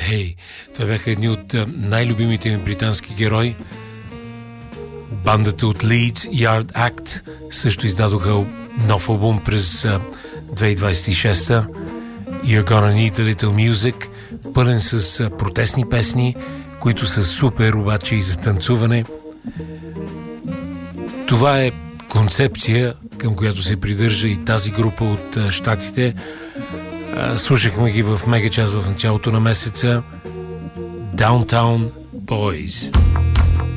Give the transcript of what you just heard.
Hey, това бяха едни от най-любимите ми британски герои. Бандата от Leeds, Yard Act, също издадоха нов албум през 2026. You're Gonna Need a Little Music, пълен с протестни песни, които са супер обаче и за танцуване. Това е концепция, към която се придържа и тази група от щатите. Слушахме ги в мега час в началото на месеца. Downtown Boys.